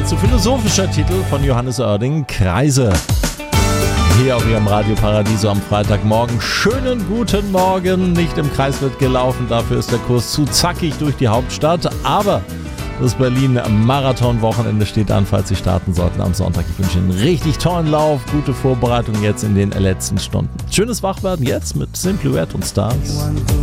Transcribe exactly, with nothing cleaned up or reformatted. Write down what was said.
zu philosophischer Titel von Johannes Oerding, Kreise. Hier auf Ihrem Radio Paradiso am Freitagmorgen. Schönen guten Morgen. Nicht im Kreis wird gelaufen, dafür ist der Kurs zu zackig durch die Hauptstadt. Aber das Berlin-Marathon-Wochenende steht an, falls Sie starten sollten am Sonntag. Ich wünsche Ihnen einen richtig tollen Lauf, gute Vorbereitung jetzt in den letzten Stunden. Schönes Wachwerden jetzt mit Simply Red und Stars.